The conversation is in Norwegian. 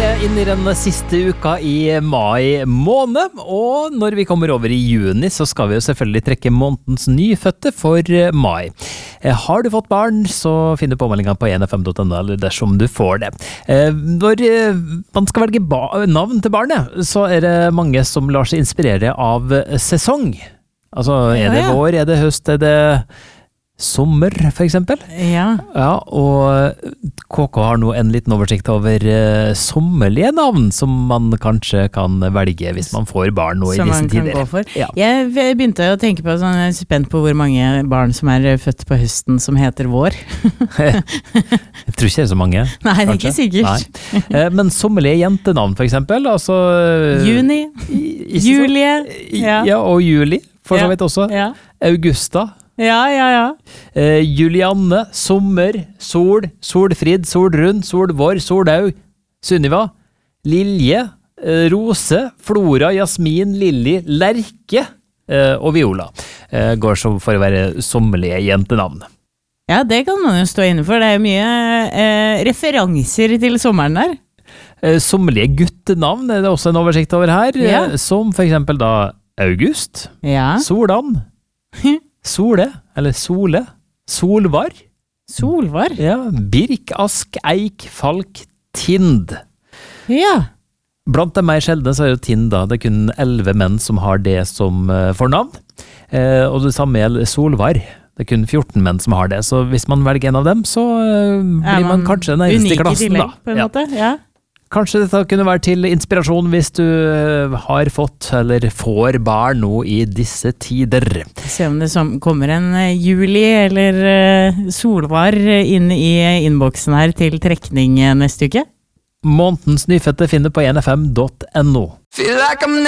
inn I den siste uka I mai måned, og når vi kommer over I juni, så skal vi jo selvfølgelig trekke månedens nyfødte for mai. Har du fått barn, så finner du påmeldingen på 1fm.no, eller dersom du får det. Når man skal velge navn til barnet, så det mange som lar seg inspirere av sesong. Altså, det vår, det høst, det sommer, for eksempel. Ja, og KK har nå en liten oversikt over sommerlige navn som man kanskje kan velge hvis man får barn nå I disse tider. Som man kan gå for. Ja. Jeg begynte å tenke på, sånn, jeg spent på hvor mange barn som født på høsten som heter vår. Jeg tror ikke det så mange. Nei, det ikke sikkert. Nei. Men sommerlige jentenavn, for eksempel. Altså, Juni, Julie. Ja, og Juli, for så vidt også. Ja. Augusta. Ja. Julianne, Sommer, Sol, Solfrid, Solrund, Solvår, Solaug, Sunniva, Lilje, Rose, Flora, Jasmin, Lilly, Lerke og Viola. Går så for å være sommerlige jentenavn. Ja, det kan man jo stå inne for. Det jo mye referanser til sommeren der. Sommerlige guttenavn det også en oversikt over her, som for eksempel da August, Solan, Sole, eller Sole, Solvar. Solvar? Ja, Birk, Ask, Eik, Falk, Tind. Ja. Blant de mer sjeldne så jo Tind da, det kun 11 menn som har det som fornavn. Og det samme gjelder Solvar. Det kun 14 menn som har det, så hvis man velger en av dem, så blir man kanskje den eneste I klassen da. På en måte, ja. Kanskje dette kunne være til inspirasjon hvis du har fått eller får barn nå I disse tider. Se om det kommer en Juli eller Solvar inn I innboksen her til trekning neste uke. Månedens nyfødte finner på 1fm.no.